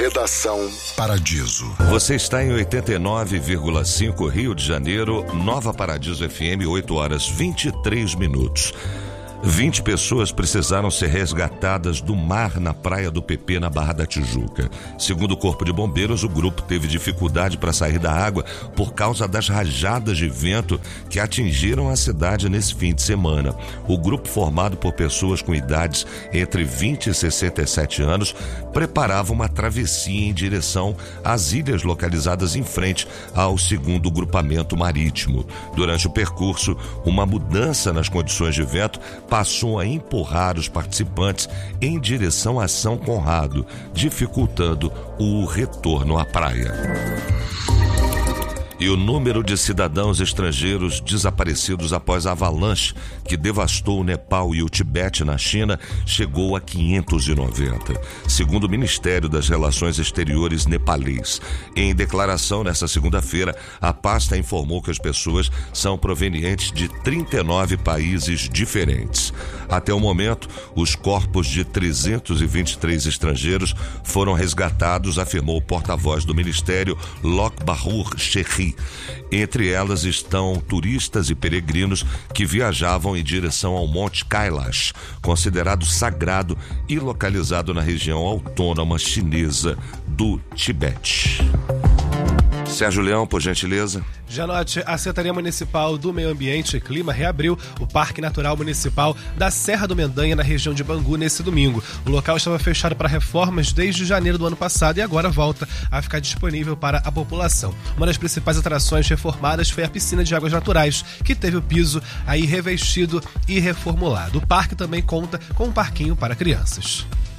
Redação Paradiso. Você está em 89,5 Rio de Janeiro, Nova Paradiso FM, 8h23. 20 pessoas precisaram ser resgatadas do mar na Praia do PP, na Barra da Tijuca. Segundo o Corpo de Bombeiros, o grupo teve dificuldade para sair da água por causa das rajadas de vento que atingiram a cidade nesse fim de semana. O grupo, formado por pessoas com idades entre 20 e 67 anos, preparava uma travessia em direção às ilhas localizadas em frente ao segundo grupamento marítimo. Durante o percurso, uma mudança nas condições de vento passou a empurrar os participantes em direção a São Conrado, dificultando o retorno à praia. E o número de cidadãos estrangeiros desaparecidos após a avalanche que devastou o Nepal e o Tibete na China chegou a 590, segundo o Ministério das Relações Exteriores nepalês. Em declaração nesta segunda-feira, a pasta informou que as pessoas são provenientes de 39 países diferentes. Até o momento, os corpos de 323 estrangeiros foram resgatados, afirmou o porta-voz do Ministério, Lok Bahur Shekhi. Entre elas estão turistas e peregrinos que viajavam em direção ao Monte Kailash, considerado sagrado e localizado na região autônoma chinesa do Tibete. Sérgio Leão, por gentileza. Janote, a Secretaria Municipal do Meio Ambiente e Clima reabriu o Parque Natural Municipal da Serra do Mendanha, na região de Bangu, nesse domingo. O local estava fechado para reformas desde janeiro do ano passado e agora volta a ficar disponível para a população. Uma das principais atrações reformadas foi a piscina de águas naturais, que teve o piso aí revestido e reformulado. O parque também conta com um parquinho para crianças.